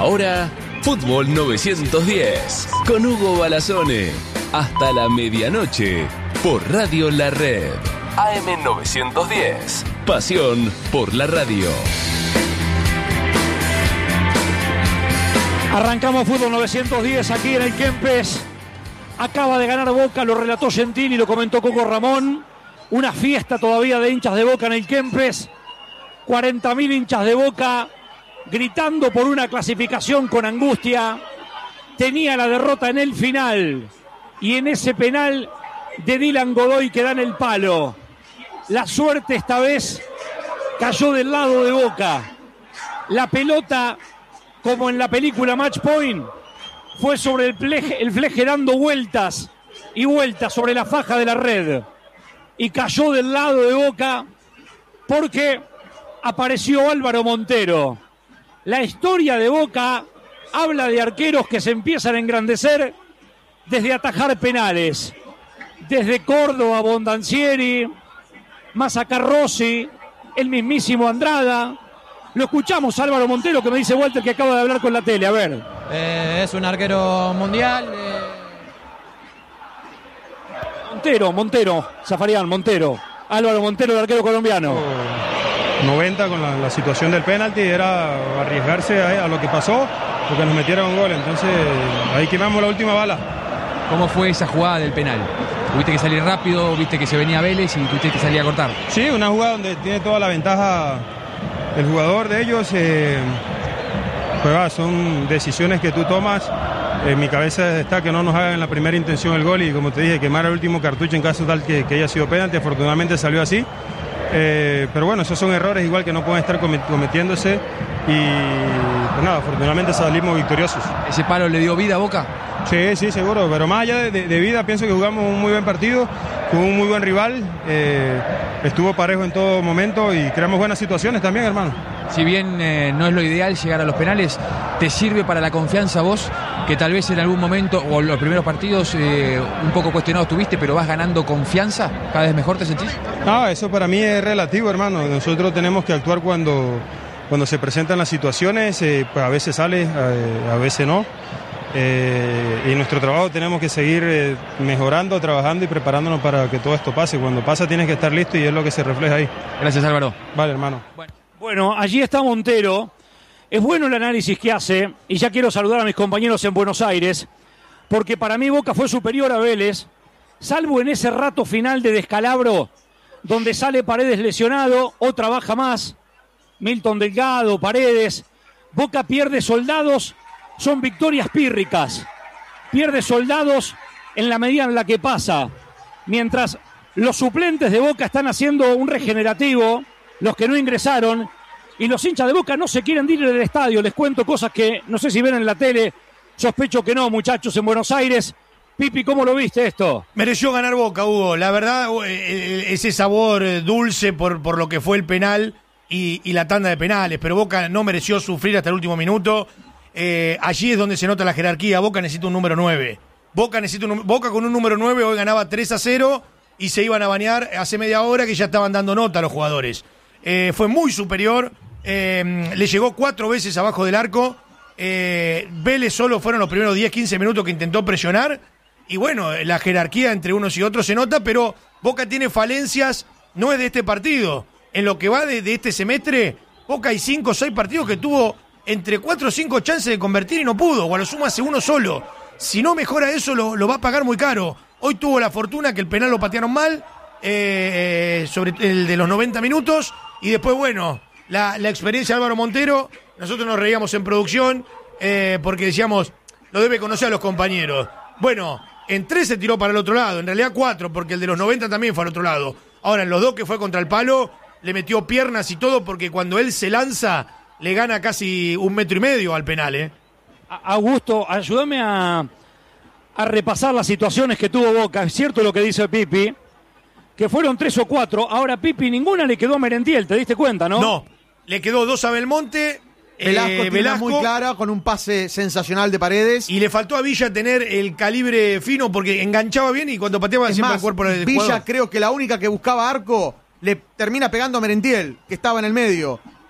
ahora, Fútbol 910 con Hugo Balazone. Hasta la medianoche por Radio La Red. AM 910. Pasión por la radio. Arrancamos Fútbol 910 aquí en el Kempes. Acaba de ganar Boca, lo relató Gentili, lo comentó Coco Ramón. Una fiesta todavía de hinchas de Boca en el Kempes. 40.000 hinchas de Boca gritando por una clasificación con angustia. Tenía la derrota en el final y en ese penal de Dylan Godoy que da en el palo. La suerte esta vez cayó del lado de Boca. La pelota, como en la película Match Point, fue sobre el fleje dando vueltas y vueltas sobre la faja de la red. Y cayó del lado de Boca porque apareció Álvaro Montero. La historia de Boca habla de arqueros que se empiezan a engrandecer desde atajar penales. Desde Córdoba, Bondancieri, Mazzacarrossi, el mismísimo Andrada. Lo escuchamos, Álvaro Montero, que me dice Walter que acaba de hablar con la tele. A ver. Es un arquero mundial. Montero, Zafarian, Montero. Álvaro Montero, el arquero colombiano. 90 con la situación del penalti, era arriesgarse a lo que pasó, porque nos metieron un gol, entonces ahí quemamos la última bala. ¿Cómo fue esa jugada del penal? ¿Tuviste que salir rápido, viste que se venía Vélez y tuviste que salir a cortar? Sí, una jugada donde tiene toda la ventaja el jugador de ellos, pues son decisiones que tú tomas. En mi cabeza está que no nos hagan en la primera intención el gol y, como te dije, quemar el último cartucho en caso tal que haya sido penalti. Afortunadamente salió así. Pero bueno, esos son errores igual que no pueden estar cometiéndose y pues nada, afortunadamente salimos victoriosos. ¿Ese palo le dio vida a Boca? Sí, seguro, pero más allá de vida, pienso que jugamos un muy buen partido con un muy buen rival, estuvo parejo en todo momento y creamos buenas situaciones también, hermano. Si bien no es lo ideal llegar a los penales, ¿te sirve para la confianza vos, que tal vez en algún momento o los primeros partidos un poco cuestionados tuviste, pero vas ganando confianza? ¿Cada vez mejor te sentís? No, eso para mí es relativo, hermano. Nosotros tenemos que actuar cuando se presentan las situaciones, pues a veces sale, a veces no. Y nuestro trabajo tenemos que seguir mejorando, trabajando y preparándonos para que todo esto pase. Cuando pasa tienes que estar listo y es lo que se refleja ahí. Gracias, Álvaro. Vale, hermano. Bueno, allí está Montero. Es bueno el análisis que hace y ya quiero saludar a mis compañeros en Buenos Aires, porque para mí Boca fue superior a Vélez, salvo en ese rato final de descalabro donde sale Paredes lesionado, otra baja más, Milton Delgado, Paredes. Boca pierde soldados, son victorias pírricas, pierde soldados en la medida en la que pasa, mientras los suplentes de Boca están haciendo un regenerativo, los que no ingresaron, y los hinchas de Boca no se quieren ir del estadio. Les cuento cosas que no sé si ven en la tele, sospecho que no, muchachos, en Buenos Aires. Pipi, ¿cómo lo viste esto? Mereció ganar Boca, Hugo. La verdad, ese sabor dulce por lo que fue el penal y la tanda de penales, pero Boca no mereció sufrir hasta el último minuto. Allí es donde se nota la jerarquía. Boca necesita un número 9. Boca con un número 9 hoy ganaba 3-0 y se iban a bañar hace media hora que ya estaban dando nota a los jugadores. Fue muy superior. Le llegó 4 veces abajo del arco. Vélez solo fueron los primeros 10-15 minutos que intentó presionar. Y bueno, la jerarquía entre unos y otros se nota, pero Boca tiene falencias, no es de este partido. En lo que va de este semestre, Boca hay 5 o 6 partidos que tuvo entre 4 o 5 chances de convertir y no pudo, o a lo sumo hace uno solo. Si no mejora eso, lo va a pagar muy caro. Hoy tuvo la fortuna que el penal lo patearon mal, sobre el de los 90 minutos, y después, bueno, la experiencia de Álvaro Montero. Nosotros nos reíamos en producción porque decíamos, lo debe conocer a los compañeros. Bueno, en 3 se tiró para el otro lado, en realidad 4, porque el de los 90 también fue al otro lado. Ahora, en los 2 que fue contra el palo, le metió piernas y todo, porque cuando él se lanza, le gana casi 1,5 metros al penal. Augusto, ayúdame a repasar las situaciones que tuvo Boca. Es cierto lo que dice Pipi, que fueron 3 o 4. Ahora, Pipi, ninguna le quedó a Merentiel, ¿te diste cuenta, no? No, le quedó 2 a Belmonte. Velasco muy clara, con un pase sensacional de Paredes. Y le faltó a Villa tener el calibre fino porque enganchaba bien y cuando pateaba siempre el cuerpo del Villa, jugador. creo que la única que buscaba arco le termina pegando a Merentiel, que estaba en el medio.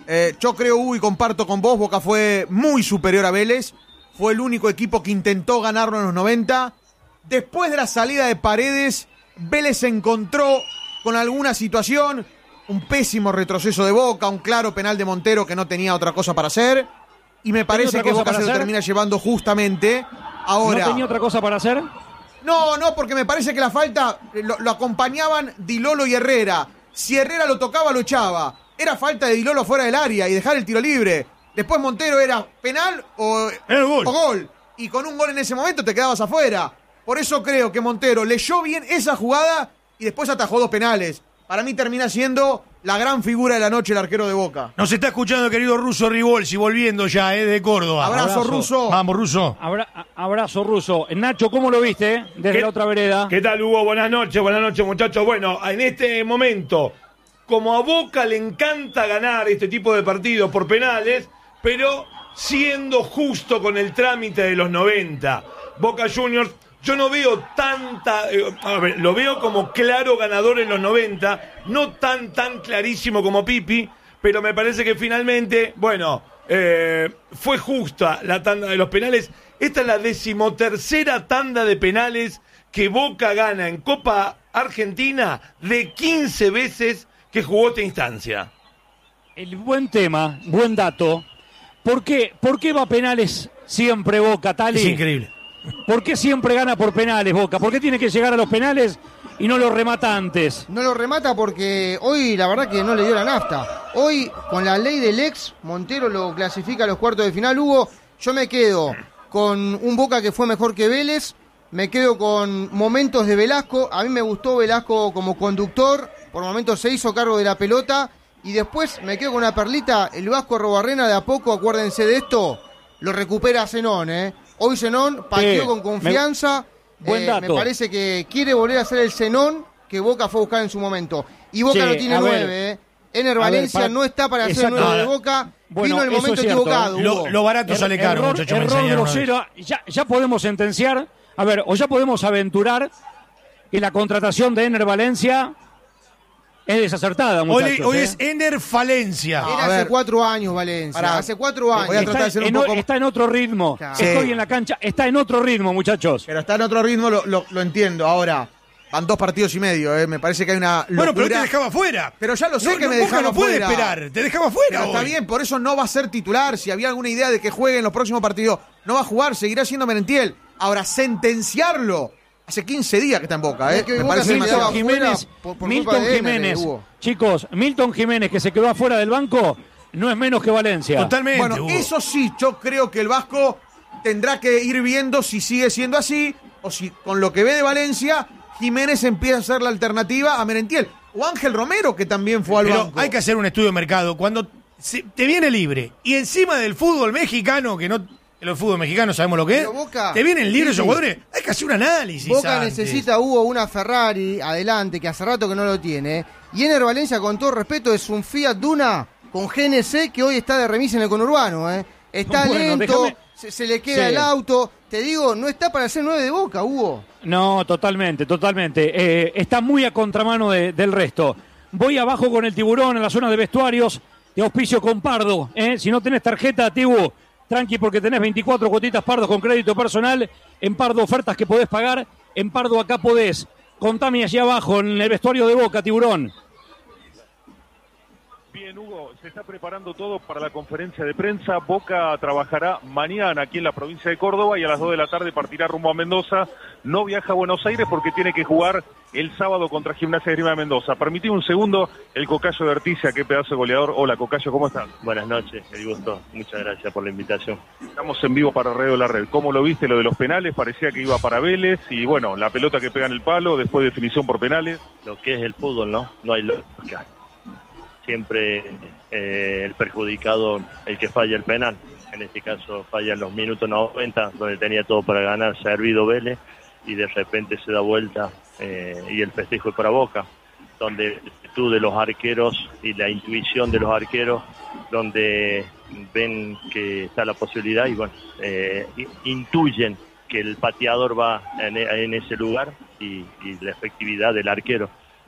Yo creo, Hugo, y comparto con vos, Boca fue muy superior a Vélez. Fue el único equipo que intentó ganarlo en los 90. Después de la salida de Paredes, Vélez se encontró con alguna situación, un pésimo retroceso de Boca, un claro penal de Montero que no tenía otra cosa para hacer. Y me parece que Boca se lo termina llevando justamente ahora. ¿No tenía otra cosa para hacer? No, porque me parece que la falta lo acompañaban Di Lolo y Herrera. Si Herrera lo tocaba, lo echaba. Era falta de Di Lolo fuera del área y dejar el tiro libre. Después Montero era penal o gol. Y con un gol en ese momento te quedabas afuera. Por eso creo que Montero leyó bien esa jugada y después atajó 2 penales. Para mí termina siendo la gran figura de la noche el arquero de Boca. Nos está escuchando el querido Russo Ribolsi, volviendo ya de Córdoba. Abrazo, Russo. Vamos, Russo. Abrazo, Russo. Nacho, ¿cómo lo viste desde la otra vereda? ¿Qué tal, Hugo? Buenas noches, muchachos. Bueno, en este momento, como a Boca le encanta ganar este tipo de partidos por penales, pero siendo justo con el trámite de los 90. Boca Juniors, yo no veo tanta... lo veo como claro ganador en los 90, no tan clarísimo como Pipi, pero me parece que finalmente, fue justa la tanda de los penales. Esta es la 13ª tanda de penales que Boca gana en Copa Argentina de 15 veces que jugó esta instancia. El buen tema, buen dato. ¿Por qué va a penales siempre Boca, Tali? Es increíble. ¿Por qué siempre gana por penales Boca? ¿Por qué tiene que llegar a los penales y no lo remata antes? No lo remata porque hoy la verdad que no le dio la nafta. Hoy, con la ley del ex, Montero lo clasifica a los cuartos de final. Hugo, yo me quedo con un Boca que fue mejor que Vélez, me quedo con momentos de Velasco. A mí me gustó Velasco como conductor, por momentos se hizo cargo de la pelota. Y después me quedo con una perlita, el Vasco Arrobarrena de a poco, acuérdense de esto, lo recupera Zenón, Hoy Zenón pateó con confianza, buen dato. Me parece que quiere volver a ser el Zenón que Boca fue a buscar en su momento. Y Boca no tiene 9, Ener Valencia no está para ser 9 de Boca, vino el momento equivocado. Lo barato sale caro, muchachos. Error grosero, ya podemos sentenciar, o ya podemos aventurar que la contratación de Ener Valencia es desacertada, muchachos. Hoy es Ener Falencia. Era hace 4 años, Valencia. Hace 4 años. Voy a tratar de ser un poco... Está en otro ritmo. Claro. Estoy en la cancha. Está en otro ritmo, muchachos. Pero está en otro ritmo, lo entiendo. Ahora, van 2 partidos y medio. Me parece que hay una locura. Bueno, pero te dejaba fuera. Pero ya lo sé que me dejaba no puede fuera. esperar. Te dejaba fuera. Pero está bien, por eso no va a ser titular. Si había alguna idea de que juegue en los próximos partidos, no va a jugar, seguirá siendo Merentiel. Ahora, sentenciarlo. Hace 15 días que está en Boca, Me parece Milton Jiménez, Milton Jiménez, chicos, Milton Jiménez que se quedó afuera del banco, no es menos que Valencia. Totalmente. Bueno, eso sí, yo creo que el Vasco tendrá que ir viendo si sigue siendo así, o si con lo que ve de Valencia, Jiménez empieza a ser la alternativa a Merentiel. O Ángel Romero, que también fue al banco. Hay que hacer un estudio de mercado. Cuando te viene libre, y encima del fútbol mexicano, que no... El fútbol mexicano sabemos lo que es. Boca, te vienen libres esos jugadores. Hay que hacer un análisis. Boca antes. necesita, una Ferrari adelante, que hace rato que no lo tiene. Y Ener Valencia, con todo respeto, es un Fiat Duna con GNC que hoy está de remis en el conurbano. Está lento, se le queda el auto. Te digo, no está para ser 9 de Boca, Hugo. No, totalmente. Está muy a contramano del resto. Voy abajo con el Tiburón en la zona de vestuarios. De auspicio con Pardo. Si no tenés tarjeta, Tibu, tranqui, porque tenés 24 cuotitas Pardo con crédito personal. En Pardo ofertas que podés pagar. En Pardo acá podés. Contame allí abajo en el vestuario de Boca, Tiburón. Bien, Hugo, se está preparando todo para la conferencia de prensa. Boca trabajará mañana aquí en la provincia de Córdoba y a las 2 de la tarde partirá rumbo a Mendoza. No viaja a Buenos Aires porque tiene que jugar el sábado contra Gimnasia de Esgrima de Mendoza. Permitime un segundo, el Cocayo de Articia, qué pedazo de goleador. Hola, Cocayo, ¿cómo estás? Buenas noches, el gusto. Muchas gracias por la invitación. Estamos en vivo para Radio La Red. ¿Cómo lo viste lo de los penales? Parecía que iba para Vélez y bueno, la pelota que pega en el palo, después definición por penales. Lo que es el fútbol, ¿no? No hay lógica. Siempre el perjudicado, el que falla el penal. En este caso falla en los minutos 90, donde tenía todo para ganar, servido Vélez, y de repente se da vuelta y el festejo es para Boca, donde tú de los arqueros y la intuición de los arqueros, donde ven que está la posibilidad y bueno, intuyen que el pateador va en ese lugar y la efectividad del arquero.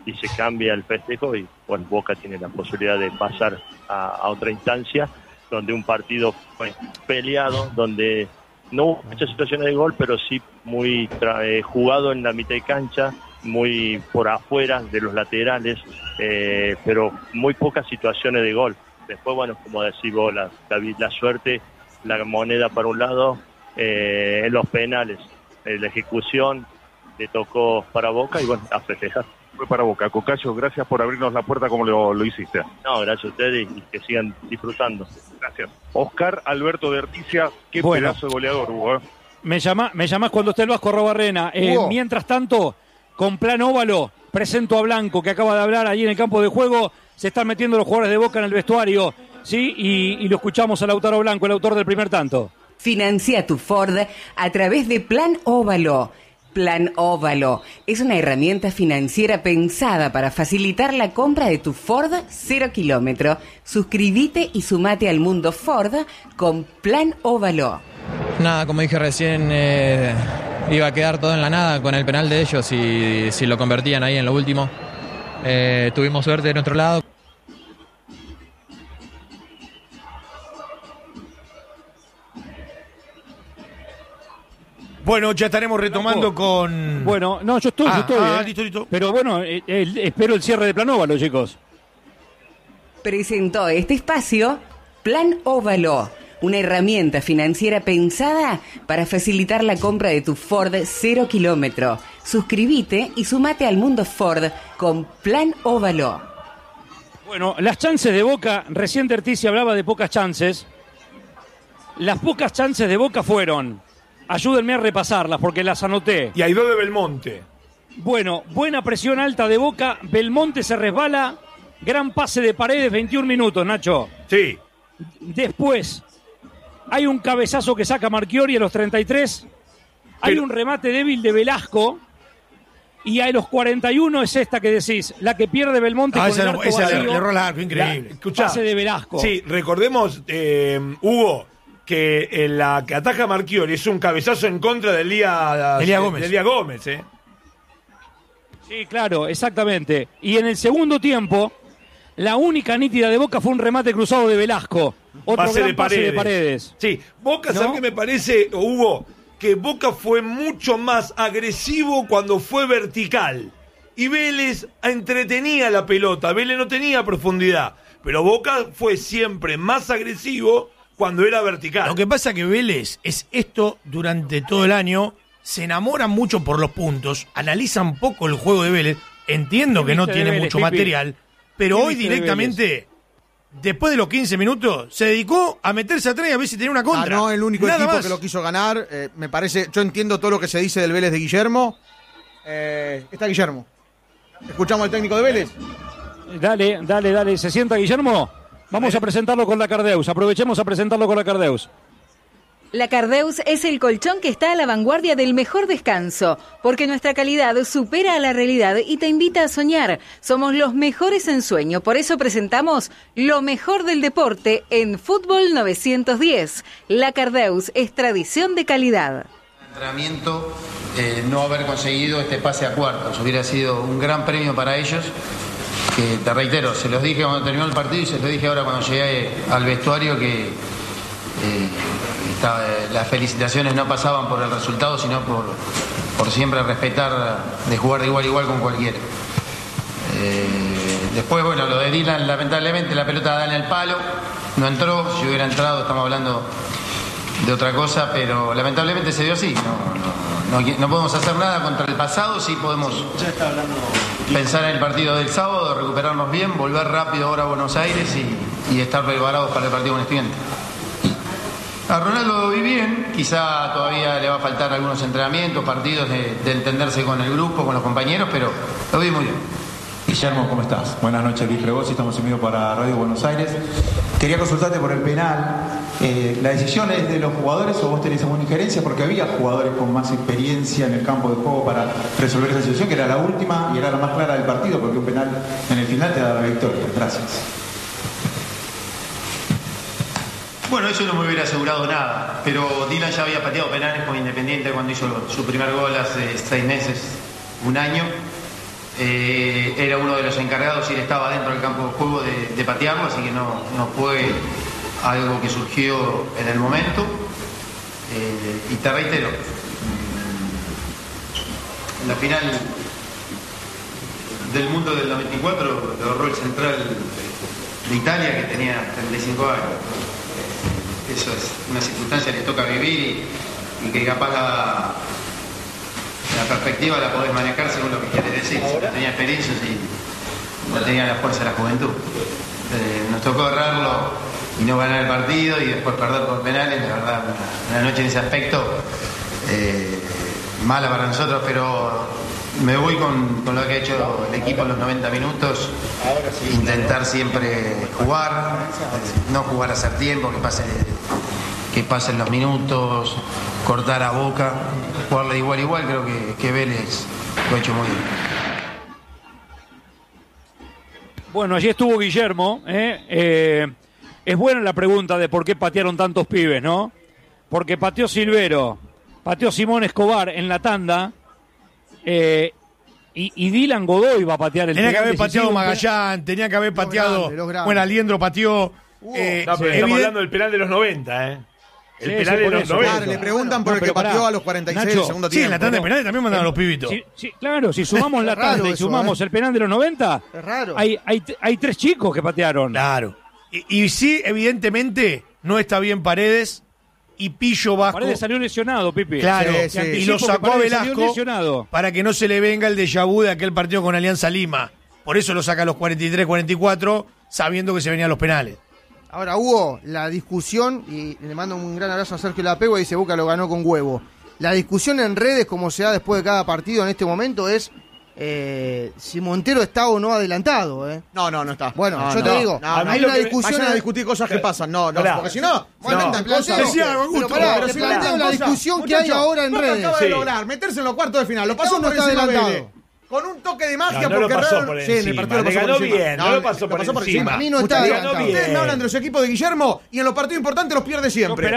y se cambia el festejo y bueno, Boca tiene la posibilidad de pasar a otra instancia donde un partido fue peleado, donde no hubo muchas situaciones de gol, pero sí muy jugado en la mitad de cancha, muy por afuera de los laterales, pero muy pocas situaciones de gol. Después, bueno, como decís vos, la suerte, la moneda para un lado, en los penales, la ejecución le tocó para Boca y bueno, a festejar. Fue para Boca. Cocayo, gracias por abrirnos la puerta como lo hiciste. No, gracias a ustedes y que sigan disfrutando. Gracias. Oscar Alberto de Articia, qué pedazo de goleador, Hugo. Me llamás cuando esté el Vasco Arrobarrena. Mientras tanto, con Plan Óvalo, presento a Blanco, que acaba de hablar allí en el campo de juego. Se están metiendo los jugadores de Boca en el vestuario, ¿sí? Y lo escuchamos a Lautaro Blanco, el autor del primer tanto. Financia tu Ford a través de Plan Óvalo. Plan Óvalo es una herramienta financiera pensada para facilitar la compra de tu Ford 0 kilómetro. Suscríbete y sumate al mundo Ford con Plan Óvalo. Nada, como dije recién, iba a quedar todo en la nada con el penal de ellos y si lo convertían ahí en lo último. Tuvimos suerte de nuestro lado. Bueno, ya estaremos retomando con... Bueno, no, yo estoy. Listo. Pero bueno, espero el cierre de Plan Óvalo, chicos. Presentó este espacio Plan Óvalo, una herramienta financiera pensada para facilitar la compra de tu Ford 0 kilómetro. Suscríbete y sumate al mundo Ford con Plan Óvalo. Bueno, las chances de Boca, recién Tertici hablaba de pocas chances. Las pocas chances de Boca fueron, ayúdenme a repasarlas porque las anoté. Y hay 2 de Belmonte. Bueno, buena presión alta de Boca, Belmonte se resbala, gran pase de Paredes, 21 minutos, Nacho. Sí. Después, hay un cabezazo que saca Marchiori a los 33, hay un remate débil de Velasco, y a los 41 es esta que decís, la que pierde Belmonte con el arco vacío. Le erró el arco, increíble. Pase de Velasco. Sí, recordemos, Hugo, que la que ataca Marchiori es un cabezazo en contra de Elías Gómez. Sí, claro, exactamente. Y en el segundo tiempo, la única nítida de Boca fue un remate cruzado de Velasco. Otro pase gran pase de Paredes. Sí, Boca, ¿no? ¿sabes qué me parece, Hugo? Que Boca fue mucho más agresivo cuando fue vertical. Y Vélez entretenía la pelota. Vélez no tenía profundidad. Pero Boca fue siempre más agresivo cuando era vertical. Lo que pasa es que Vélez es esto durante todo el año. Se enamoran mucho por los puntos. Analizan poco el juego de Vélez. Entiendo que no tiene mucho material. Pero hoy directamente, después de los 15 minutos, se dedicó a meterse atrás y a ver si tenía una contra. No, el único Nada equipo más que lo quiso ganar. Me parece, yo entiendo todo lo que se dice del Vélez de Guillermo. Está Guillermo. Escuchamos al técnico de Vélez. Dale. ¿Se sienta Guillermo? Vamos a presentarlo con la Cardeus. Aprovechemos a presentarlo con la Cardeus. La Cardeus es el colchón que está a la vanguardia del mejor descanso, porque nuestra calidad supera a la realidad y te invita a soñar. Somos los mejores en sueño, por eso presentamos lo mejor del deporte en Fútbol 910. La Cardeus es tradición de calidad. Entrenamiento, no haber conseguido este pase a cuartos hubiera sido un gran premio para ellos. Que te reitero, se los dije cuando terminó el partido y se los dije ahora cuando llegué al vestuario que las felicitaciones no pasaban por el resultado, sino por siempre respetar de jugar de igual a igual con cualquiera. Después, bueno, lo de Dylan, lamentablemente la pelota da en el palo, no entró. Si hubiera entrado estamos hablando de otra cosa, pero lamentablemente se dio así. No podemos hacer nada contra el pasado, sí podemos pensar en el partido del sábado, recuperarnos bien, volver rápido ahora a Buenos Aires y estar preparados para el partido con Estudiantes. A Ronaldo lo vi bien, quizá todavía le va a faltar algunos entrenamientos, partidos de entenderse con el grupo, con los compañeros, pero lo vi muy bien. Guillermo, ¿cómo estás? Buenas noches, Luis Rebosi, estamos en vivo para Radio Buenos Aires. Quería consultarte por el penal. ¿La decisión es de los jugadores o vos tenés alguna injerencia? Porque había jugadores con más experiencia en el campo de juego para resolver esa situación, que era la última y era la más clara del partido, porque un penal en el final te da la victoria. Gracias. Bueno, eso no me hubiera asegurado nada, pero Dylan ya había pateado penales con Independiente cuando hizo su primer gol hace 6 meses, un año. era uno de los encargados y él estaba dentro del campo de juego de patearlo, así que no fue algo que surgió en el momento. Y te reitero, en la final del mundo del 94 lo agarró el central de Italia, que tenía 35 años. Eso es una circunstancia que le toca vivir y que capaz la perspectiva la podés manejar según lo que quieres decir. Si no tenía experiencia, si no tenía la fuerza de la juventud. Nos tocó agarrarlo y no ganar el partido y después perder por penales. La verdad, una noche en ese aspecto mala para nosotros, pero me voy con lo que ha hecho el equipo en los 90 minutos. Intentar siempre jugar, no jugar a hacer tiempo, que pasen los minutos, cortar a Boca, jugarle igual. Creo que Vélez lo ha hecho muy bien. Bueno, allí estuvo Guillermo. Es buena la pregunta de por qué patearon tantos pibes, ¿no? Porque pateó Silvero, pateó Simón Escobar en la tanda. Y Dylan Godoy va a patear el penal. Tenía que haber pateado Magallán, tenía que haber pateado. Bueno, Aliendro pateó. Estamos hablando del penal de los 90, ¿eh? El penal de los 90. Claro, le preguntan por el que pateó a los 46 del segundo tiempo. Sí, en la tanda de penales también mandaron a los pibitos. Sí, claro, si sumamos la tanda y sumamos el penal de los 90, es raro. Hay 3 chicos que patearon. Claro. Y sí, evidentemente, no está bien Paredes. Y Pillo Vasco. Paredes salió lesionado, Pipi. Claro, sí. Y lo sacó a Velasco para que no se le venga el déjà vu de aquel partido con Alianza Lima. Por eso lo saca a los 43, 44, sabiendo que se venían los penales. Ahora, Hugo, la discusión, y le mando un gran abrazo a Sergio Lapegua, y dice Boca lo ganó con huevo. La discusión en redes, como se da después de cada partido en este momento, es si Montero está o no adelantado. No está. Bueno, yo te digo, hay una discusión. Vayan a discutir cosas que pasan. No, porque si no. Te planteo la discusión que hay ahora en redes. Acaba de lograr meterse en los cuartos de final. Lo pasó por encima de Vélez. Con un toque de magia, no porque lo pasó por encima. en el partido le ganó bien, no lo pasó por encima. A mí no está adelantado. Ustedes me hablan de los equipos de Guillermo y en los partidos importantes los pierde siempre.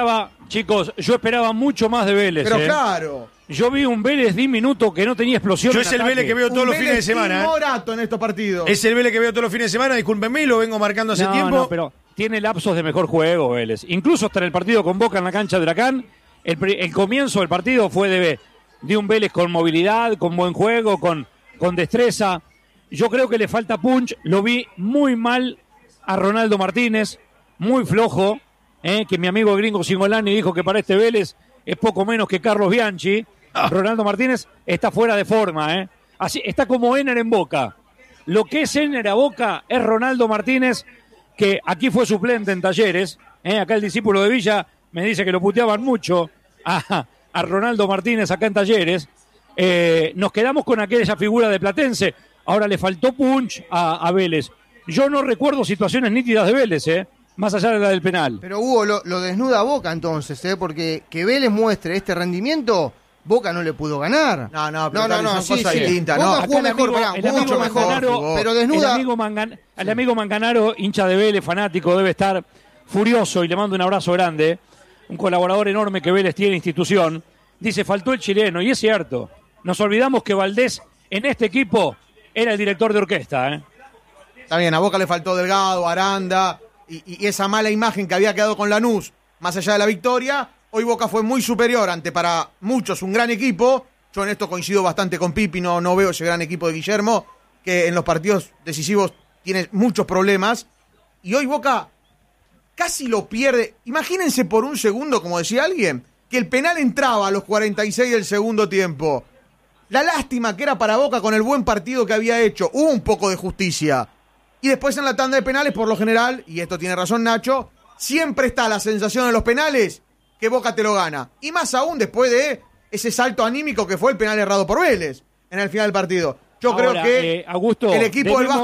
Yo esperaba mucho más de Vélez. Pero claro. Yo vi un Vélez diminuto que no tenía explosión. Yo es el Vélez que veo todos los fines de semana. Morato en estos partidos. Es el Vélez que veo todos los fines de semana, discúlpenme, lo vengo marcando hace tiempo. No, pero tiene lapsos de mejor juego Vélez. Incluso hasta en el partido con Boca en la cancha de Huracán, el comienzo del partido fue de un Vélez con movilidad, con buen juego, con destreza. Yo creo que le falta punch. Lo vi muy mal a Ronaldo Martínez, muy flojo, que mi amigo gringo Singolani dijo que para este Vélez es poco menos que Carlos Bianchi. Ronaldo Martínez está fuera de forma, así está como Ener en Boca. Lo que es Ener a Boca es Ronaldo Martínez, que aquí fue suplente en Talleres. Acá el discípulo de Villa me dice que lo puteaban mucho a Ronaldo Martínez acá en Talleres. Nos quedamos con aquella figura de Platense. Ahora le faltó punch a Vélez. Yo no recuerdo situaciones nítidas de Vélez, más allá de la del penal. Pero Hugo, lo desnuda Boca entonces, porque que Vélez muestre este rendimiento, Boca no le pudo ganar. No, son cosas distintas. Boca jugó mejor, mucho mejor. Pero desnuda. El amigo Manganaro, hincha de Vélez, fanático, debe estar furioso y le mando un abrazo grande. Un colaborador enorme que Vélez tiene, institución. Dice, faltó el chileno, y es cierto. Nos olvidamos que Valdés en este equipo era el director de orquesta. Está bien, a Boca le faltó Delgado, Aranda y esa mala imagen que había quedado con Lanús, más allá de la victoria. Hoy Boca fue muy superior ante para muchos un gran equipo. Yo en esto coincido bastante con Pipi, no veo ese gran equipo de Guillermo, que en los partidos decisivos tiene muchos problemas. Y hoy Boca casi lo pierde. Imagínense por un segundo, como decía alguien, que el penal entraba a los 46 del segundo tiempo. La lástima que era para Boca con el buen partido que había hecho. Hubo un poco de justicia. Y después en la tanda de penales, por lo general, y esto tiene razón Nacho, siempre está la sensación de los penales que Boca te lo gana. Y más aún después de ese salto anímico que fue el penal errado por Vélez en el final del partido. Yo creo que Augusto, el equipo del Vasco